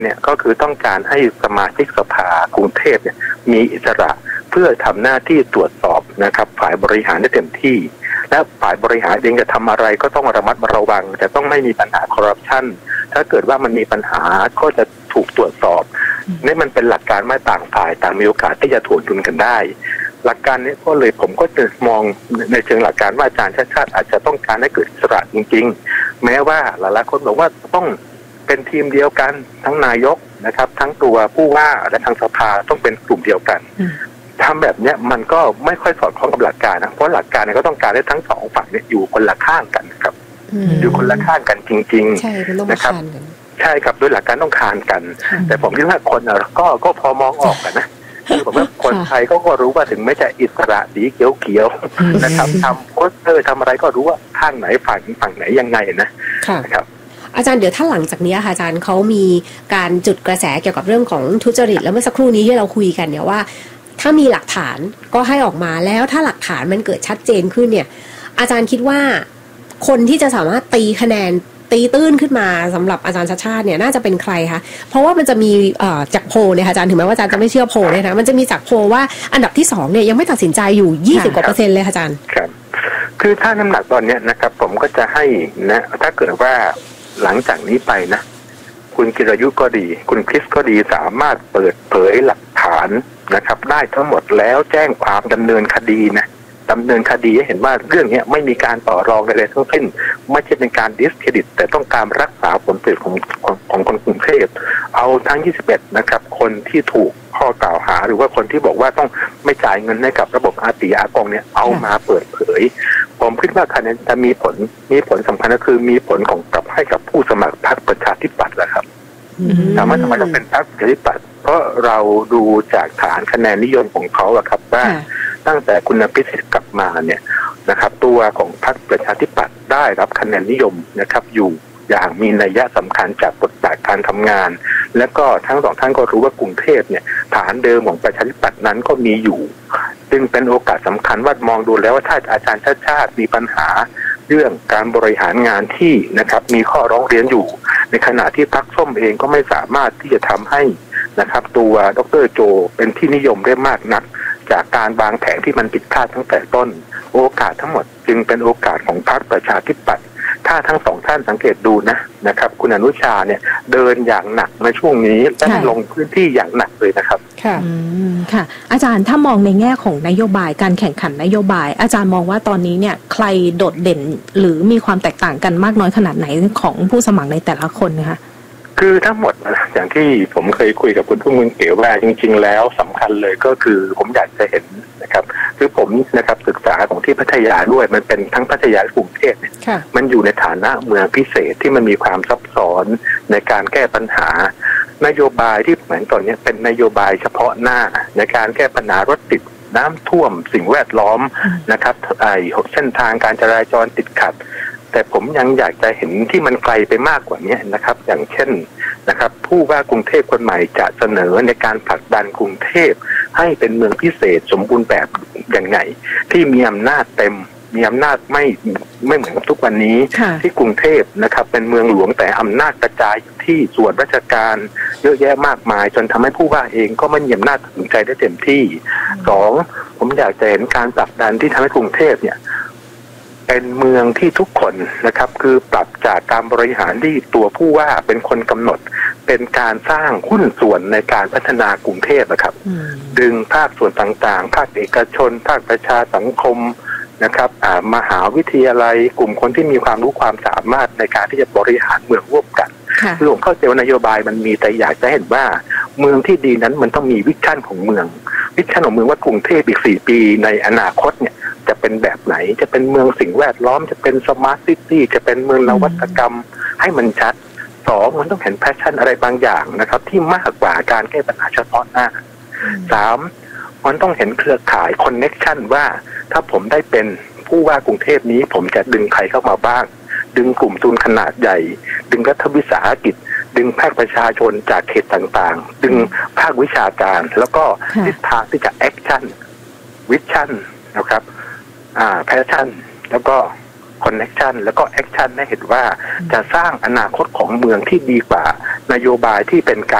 เนี่ยก็คือต้องการให้สมาชิกสภากรุงเทพเนี่ยมีอิสระเพื่อทำหน้าที่ตรวจสอบนะครับฝ่ายบริหารได้เต็มที่และฝ่ายบริหารเองจะทำอะไรก็ต้องระมัดระวังแต่ต้องไม่มีปัญหาคอร์รัปชันถ้าเกิดว่ามันมีปัญหาก็จะถูกตรวจสอบนี่มันเป็นหลักการว่าต่างฝ่ายต่างมีโอกาสที่จะถ่วงดุลกันได้หลักการนี้ก็เลยผมก็จะมองในเชิงหลักการว่าอาจารย์ชาติชาติอาจจะต้องการให้เกิดอิสระจริงๆแม้ว่าหลายๆคนบอกว่าต้องเป็นทีมเดียวกันทั้งนายกนะครับทั้งตัวผู้ว่าและทางสภาต้องเป็นกลุ่มเดียวกันทำแบบนี้มันก็ไม่ค่อยสอดคล้องกับหลักการนะเพราะหลักการเนี่ยก็ต้องการให้ทั้งสองฝั่งเนี่ยอยู่คนละข้างกันครับอยู่คนละข้างกันจริงๆนะครับใช่ครับด้วยหลักการต้องคานกันแต่ผมคิดว่าคนก็พอมองออกกันนะผมว่าคนไทยก็รู้ว่าถึงไม่จะอิสระสีเขียวๆนะครับทำโพสเตอร์ทำอะไรก็รู้ว่าข้างไหนฝั่งไหนยังไงนะครับอาจารย์เดี๋ยวถ้าหลังจากนี้ค่ะอาจารย์เขามีการจุดกระแสเกี่ยวกับเรื่องของทุจริตแล้วเมื่อสักครู่นี้ที่เราคุยกันเนี่ยว่าถ้ามีหลักฐานก็ให้ออกมาแล้วถ้าหลักฐานมันเกิดชัดเจนขึ้นเนี่ยอาจารย์คิดว่าคนที่จะสามารถตีคะแนนตีตื้นขึ้นมาสำหรับอาจารย์ชาติชาติเนี่ยน่าจะเป็นใครคะเพราะว่ามันจะมีจากโพลเนี่ยอาจารย์ถึงแม้ว่าอาจารย์จะไม่เชื่อโพลเนี่ยนะมันจะมีจากโพลว่าอันดับที่2เนี่ยยังไม่ตัดสินใจอยู่20%กว่าเลยอาจารย์ครับคือถ้าน้ำหนักตอนนี้นะครับผมก็จะให้นะถ้าเกิดว่าหลังจากนี้ไปนะคุณกิรยุก็ดีคุณคริสก็ดีสามารถเปิดเผยหลักฐานนะครับได้ทั้งหมดแล้วแจ้งความดำเนินคดีนะดำเนินคดีให้เห็นว่าเรื่องนี้ไม่มีการต่อรองอะไรทั้งสิ้นไม่ใช่เป็นการดิสเครดิตแต่ต้องการรักษาผลประโยชน์ของคนกรุงเทพเอาทั้ง21นะครับคนที่ถูกข้อกล่าวหาหรือว่าคนที่บอกว่าต้องไม่จ่ายเงินให้กับระบบอาตีอากงเนี่ยเอามาเปิดเผยผมคิดว่าคะแนนจะมีผลสำคัญก็คือมีผลของกับให้กับผู้สมัครพรรคประชาธิปัตย์แหละครับถามว่าทำไมต้องเป็นพรรคประชาธิปัตย์เพราะเราดูจากฐานคะแนนนิยมของเขาอะครับว่าตั้งแต่คุณอภิสิทธิ์กลับมาเนี่ยนะครับตัวของพรรคประชาธิปัตย์ได้รับคะแนนนิยมนะครับอยู่อย่างมีนัยสำคัญจากบทบาทการทำงานและก็ทั้งสองท่านก็รู้ว่ากรุงเทพเนี่ยฐานเดิมของประชาธิปัตย์นั้นก็มีอยู่จึงเป็นโอกาสสำคัญว่ามองดูแล้วว่าถ้าอาจารย์ชาติชาติมีปัญหาเรื่องการบริหารงานที่นะครับมีข้อร้องเรียนอยู่ในขณะที่พรรคส้มเองก็ไม่สามารถที่จะทำให้นะครับตัวดร.โจเป็นที่นิยมได้มากนักจากการวางแผนที่มันผิดพลาดตั้งแต่ต้นโอกาสทั้งหมดจึงเป็นโอกาสของพรรคประชาธิปัตย์ถ้าทั้งสองท่านสังเกตดูนะครับคุณอนุชาเนี่ยเดินอย่างหนักในช่วงนี้และลงพื้นที่อย่างหนักเลยนะครับค่ะค่ะอาจารย์ถ้ามองในแง่ของนโยบายการแข่งขันนโยบายอาจารย์มองว่าตอนนี้เนี่ยใครโดดเด่นหรือมีความแตกต่างกันมากน้อยขนาดไหนของผู้สมัครในแต่ละคนนะคะคือทั้งหมดอย่างที่ผมเคยคุยกับคุณผู้มึงเก๋ว่าจริงๆแล้วสำคัญเลยก็คือผมอยากจะเห็นนะครับคือผมนะครับศึกษาของที่พัทยาด้วยมันเป็นทั้งพัทยากรุงเทพเนี่ยมันอยู่ในฐานะเมืองพิเศษที่มันมีความซับซ้อนในการแก้ปัญหานโยบายที่เหมือนตอนนี้เป็นนโยบายเฉพาะหน้าในการแก้ปัญหารถติดน้ำท่วมสิ่งแวดล้อมนะครับเส้นทางการจราจรติดขัดแต่ผมยังอยากจะเห็นที่มันไกลไปมากกว่านี้นะครับอย่างเช่นนะครับผู้ว่ากรุงเทพคนใหม่จะเสนอในการผลักดันกรุงเทพให้เป็นเมืองพิเศษสมบูรณ์แบบอย่างไงที่มีอำนาจเต็มมีอำนาจไม่เหมือนกับทุกวันนี้ที่กรุงเทพนะครับเป็นเมืองหลวงแต่อำนาจกระจายที่ส่วนราชการเยอะแยะมากมายจนทำให้ผู้ว่าเองก็ไม่มีอำนาจตัดสินใจได้เต็มที่2ผมอยากจะเห็นการผลักดันที่ทำให้กรุงเทพเนี่ยเป็นเมืองที่ทุกคนนะครับคือปรับจากการบริหารที่ตัวผู้ว่าเป็นคนกำหนดเป็นการสร้างหุ้นส่วนในการพัฒนากรุงเทพนะครับดึงภาคส่วนต่างๆภาคเอกชนภาคประชาสังคมนะครับมหาวิทยาลัยกลุ่มคนที่มีความรู้ความสามารถในการที่จะบริหารเมืองร่วมกันหลวงเข้าใจว่านโยบายมันมีแต่อยากจะเห็นว่าเมืองที่ดีนั้นมันต้องมีวิชั่นของเมืองวิชั่นของเมืองว่ากรุงเทพอีก4 ปีในอนาคตเนี่ยจะเป็นแบบไหนจะเป็นเมืองสิ่งแวดล้อมจะเป็นสมาร์ทซิตี้จะเป็นเมืองนวัตกรรมให้มันชัด2มันต้องเห็นแพชชั่นอะไรบางอย่างนะครับที่มากกว่าการแก้ปัญหาเฉพาะหน้า3มันต้องเห็นเครือข่ายคอนเน็กชันว่าถ้าผมได้เป็นผู้ว่ากรุงเทพนี้ผมจะดึงใครเข้ามาบ้างดึงกลุ่มทุนขนาดใหญ่ดึงรัฐวิสาหกิจดึงภาคประชาชนจากเขตต่างๆดึงภาควิชาการแล้วก็ทิศทางที่จะแอคชั่นวิชั่นนะครับแพชชั่นแล้วก็คอนเนคชันแล้วก็แอคชั่นให้เห็นว่าจะสร้างอนาคตของเมืองที่ดีกว่านโยบายที่เป็นก